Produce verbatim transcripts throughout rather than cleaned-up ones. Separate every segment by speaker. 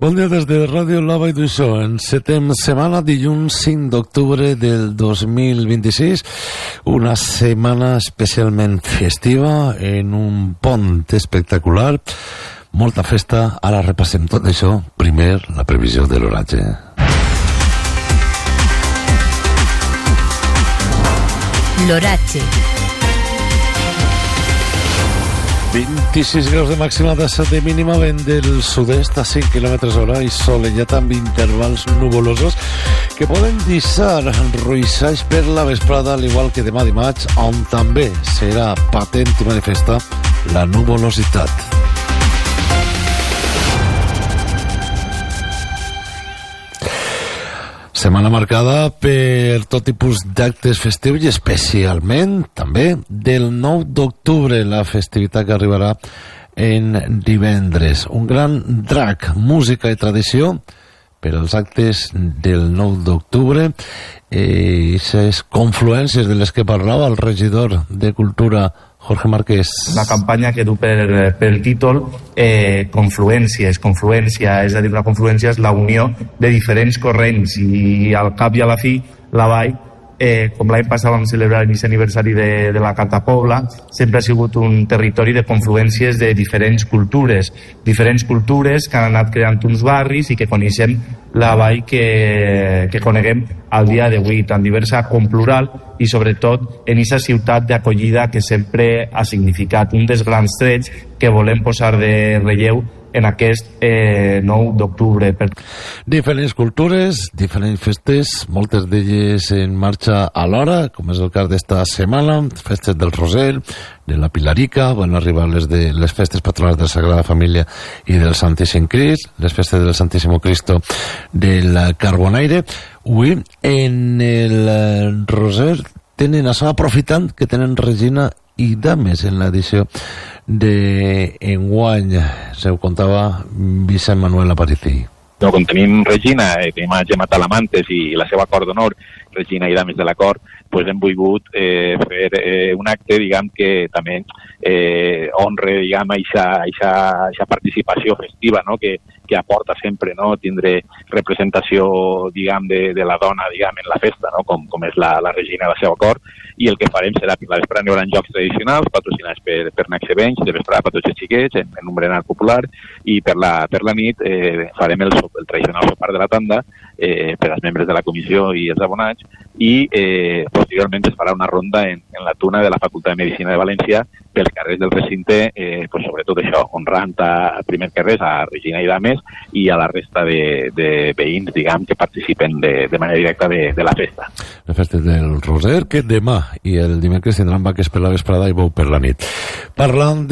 Speaker 1: Bon dia des de Ràdio La Vall d'Uixó. Encetem setmana, dilluns cinc d'octubre del dos mil vint-i-sis, una setmana especialment festiva, en un pont espectacular, molta festa. Ara repassem tot això. Primer, la previsió de l'oratge.
Speaker 2: L'oratge.
Speaker 1: vint-i-sis graus de màxima, disset de mínima, vent del sud-est a cinc quilòmetres hora i solellat amb intervals nuvolosos que poden deixar ruixalls per la vesprada, al igual que demà dimarts, on també serà patent i manifesta la nuvolositat. Setmana marcada per tot tipus d'actes festius i especialment també del nou d'octubre, la festivitat que arribarà en divendres. Un gran drac, música i tradició per als actes del nou d'octubre. Eh, aquestes confluències de les que parlava el regidor de Cultura, Jorge Marquès.
Speaker 3: La campanya que du per, per el títol eh, Confluències. Confluència, és a dir, la confluència és la unió de diferents corrents i al cap i a la fi la Vall, eh, com l'any passat vam celebrar l'inici aniversari de, de la Carta Pobla, sempre ha sigut un territori de confluències de diferents cultures, diferents cultures que han anat creant uns barris i que coneixem la Vall que, que coneguem al dia d'avui, tan diversa com plural, i sobretot en aquesta ciutat d'acollida que sempre ha significat un dels grans trets que volem posar de relleu en aquest eh, nou d'octubre.
Speaker 1: Diferents cultures, diferents festes, moltes d'elles en marxa alhora, com és el cas d'esta setmana, festes del Roser, de la Pilarica, van arribar les, de, les festes patronals de la Sagrada Família i del Santíssim Crist, les festes del Santíssim Cristo del Carbonaire. Avui, en el Roser, tenen això, aprofitant que tenen Regina i Dames en l'edició d'enguany. Se ho contava Vicent Manuel Aparici.
Speaker 4: No, quan tenim Regina, eh, tenim a Gemma Talamantes i la seva cor d'honor, Regina i Dames de la Cor, pues hem volgut eh, fer eh, un acte, diguem, que també eh, honre, diguem, aquesta participació festiva, no?, que, que aporta sempre, no?, tindre representació, diguem, de, de la dona, diguem, en la festa, no?, com, com és la, la Regina i la seva Cor, i el que farem serà per la vesprada n'hi haurà jocs tradicionals patrocinats per, per Naxebenys, de vesprada per tots els xiquets, en, en un berenar popular, i per la, per la nit eh, farem el, el tradicional sopar de la tanda eh, per als membres de la comissió i els abonats, i eh, posteriorment es farà una ronda en, en la tuna de la Facultat de Medicina de València pels carrers del recinte, eh, pues sobretot això, honrant a primer que res a Regina i Dames i a la resta de, de veïns, diguem, que participen de, de manera directa de, de la festa.
Speaker 1: La festa del Roser, que demà i el dimecres tindran vaques per la vesprada i bou per la nit. Parlant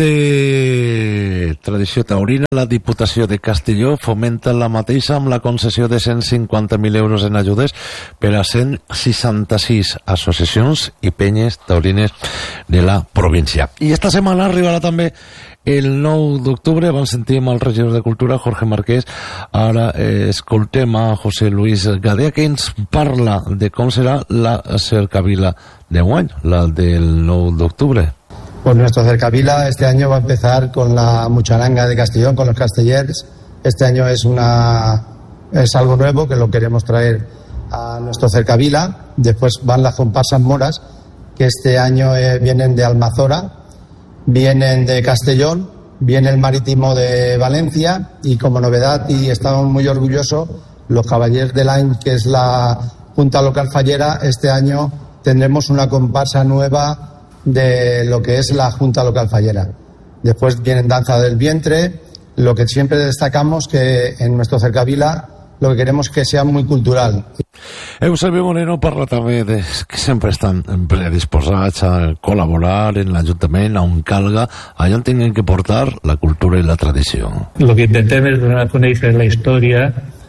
Speaker 1: de tradició taurina, la Diputació de Castelló fomenta la mateixa amb la concessió de cent cinquanta mil euros en ajudes per a cent seixanta-sis associacions i penyes taurines de la província. I esta setmana arribarà també el nou d'octubre. Abans sentim el regidor de Cultura, Jorge Marquès. Ara eh, escoltem a José Luis Gadea, que ens parla de com serà la cercavila d'enguany, la del nou d'octubre.
Speaker 5: Pues nuestro cercavila este año va a empezar con la mucharanga de Castellón, con los castellers. Este año es una es algo nuevo que lo queremos traer a nuestro cercavila. Después van las comparsas moras, que este año eh, vienen de Almazora, vienen de Castellón, viene el Marítimo de Valencia y como novedad, y estamos muy orgullosos, los Cavallers del Any, que es la Junta Local Fallera, este año tendremos una comparsa nueva de lo que es la Junta Local Fallera. Después vienen Danza del Vientre. Lo que siempre destacamos que en nuestro cercavila lo que queremos que sea muy cultural.
Speaker 1: Eusebio Moreno parla també de que sempre estan predisposats a col·laborar en l'Ajuntament on calga, allà on tinguin que portar la cultura i la tradició.
Speaker 6: Lo que intentem és donar a conèixer la història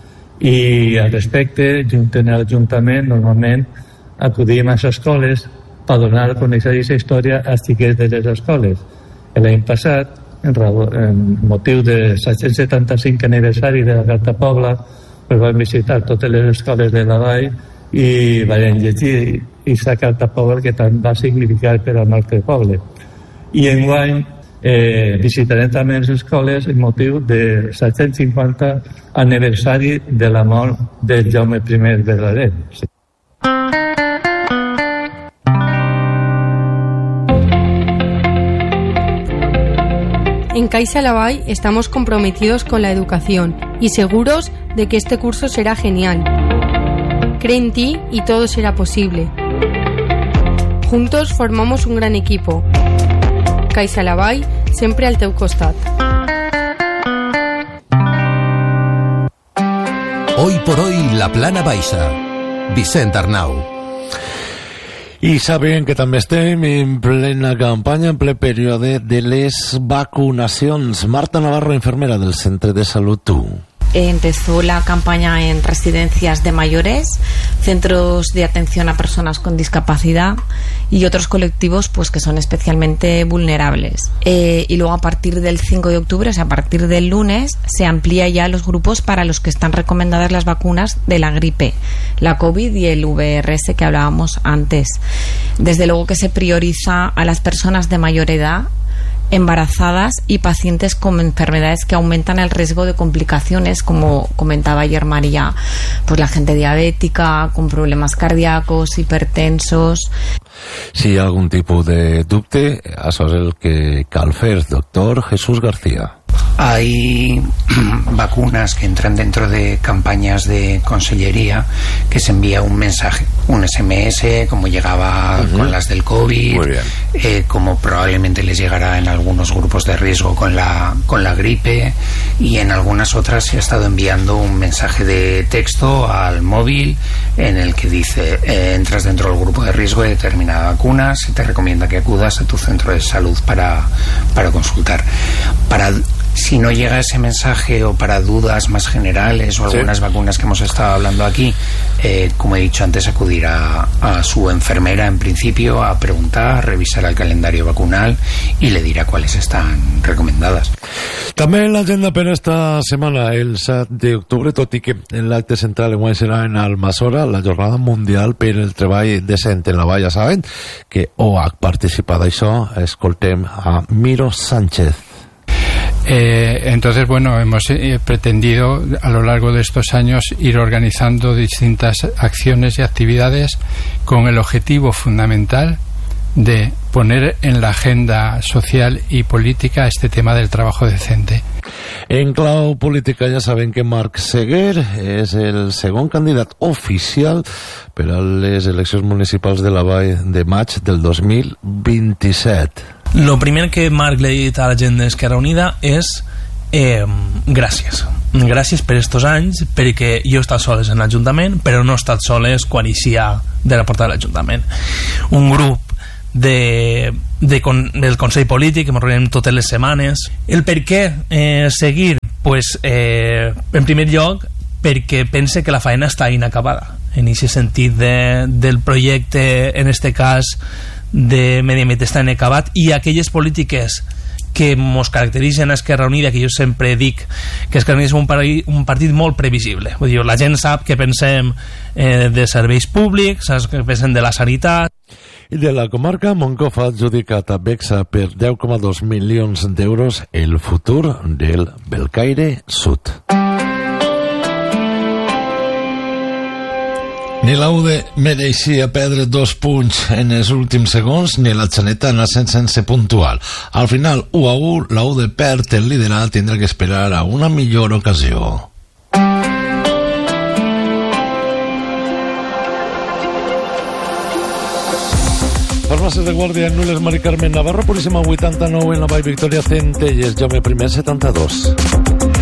Speaker 6: i al respecte, junt amb l'Ajuntament, normalment acudim a les escoles per donar a conèixer aquesta història als xiquets de les escoles. L'any passat, en, en motiu del set-cents setanta-cinc aniversari de la Carta Pobla, pues vam visitar totes les escoles de la Vall i vam llegir aquesta Carta Pobla que tant va significar per al nostre poble. I enguany eh, visitarem també les escoles amb motiu del set-cents cinquanta aniversari de la mort del Jaume primer verdader. Sí.
Speaker 7: En Caixa Laval estamos comprometidos con la educación y seguros de que este curso será genial. Cree en ti y todo será posible. Juntos formamos un gran equipo. Caixa Laval, sempre al teu costat.
Speaker 8: Hoy por hoy, la Plana Baixa. Vicent Arnau.
Speaker 1: I saben que també estem en plena campanya, en ple període de les vacunacions. Marta Navarro, infermera del Centre de Salud T U.
Speaker 9: Empezó la campaña en residencias de mayores, centros de atención a personas con discapacidad y otros colectivos pues que son especialmente vulnerables. Eh, y luego a partir del cinco de octubre, o sea, a partir del lunes, se amplía ya los grupos para los que están recomendadas las vacunas de la gripe, la COVID y el V R S que hablábamos antes. Desde luego que se prioriza a las personas de mayor edad, embarazadas y pacientes con enfermedades que aumentan el riesgo de complicaciones, como comentaba ayer María, pues la gente diabética, con problemas cardíacos, hipertensos.
Speaker 1: Si hi ha algun tipus de dubte, això és el que cal fer. Doctor Jesús García.
Speaker 10: Hay vacunas que entran dentro de campañas de consellería que se envía un mensaje, un S M S, como llegaba uh-huh. con las del COVID, eh, como probablemente les llegará en algunos grupos de riesgo con la, con la gripe, y en algunas otras se ha estado enviando un mensaje de texto al móvil en el que dice eh, entras dentro del grupo de riesgo de determinada vacuna, se te recomienda que acudas a tu centro de salud para, para consultar. Para Si no llega ese mensaje, o para dudas más generales o algunas sí. vacunas que hemos estado hablando aquí, eh, como he dicho antes, acudir a, a su enfermera en principio a preguntar, revisar el calendario vacunal y le dirá cuáles están recomendadas.
Speaker 1: També l'agenda per esta setmana, el set d'octubre, tot i que l'acte central enguany serà en Almassora, la jornada mundial per el treball decent en la vall. Ja saben que O H participa d'això. Escoltem a Miro Sánchez.
Speaker 11: Eh, entonces, bueno, hemos eh, pretendido a lo largo de estos años ir organizando distintas acciones y actividades con el objetivo fundamental de poner en la agenda social y política este tema del trabajo decente.
Speaker 1: En clau política ja saben que Marc Seguer és el segon candidat oficial per a les eleccions municipals de la Vall de maig del dos mil vint-i-set.
Speaker 12: Lo primer que Marc le ha dit a la gent d'Esquerra Unida és eh, gràcies. Gràcies per estos anys, perquè jo he estat soles en l'Ajuntament, però no he estat soles quan eixia de la porta de l'Ajuntament. Un grup de, de con, del Consell Polític que ens reunim totes les setmanes. El per què eh, seguir? Pues, eh, en primer lloc, perquè pense que la feina està inacabada. En aquest sentit de, del projecte, en este cas, de medi ambient està inacabat, i aquelles polítiques que ens caracteritzen a Esquerra Unida, que jo sempre dic que Esquerra Unida és un, partit, un partit molt previsible. Vull dir, la gent sap que pensem eh, de serveis públics, saps que pensem de la sanitat.
Speaker 1: I de la comarca, Moncofa ha adjudicat a Bexa per deu coma dos milions d'euros el futur del Belcaire Sud. Ni la U D mereixia perdre dos punts en els últims segons, ni la Xaneta anar sense ser puntual. Al final, u a u, la U D perd el liderat, tindrà que esperar a una millor ocasió. Farmàcies de Guàrdia, Nules, Mari Carmen Navarro, Puríssima vuitanta-nou, en la Vall Victòria, Centelles, Jaume primer setanta-dos.